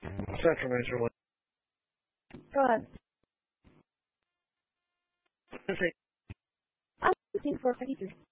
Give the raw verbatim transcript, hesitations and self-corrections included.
Central Major League. Go ahead. Okay. I'm looking for fifty-three.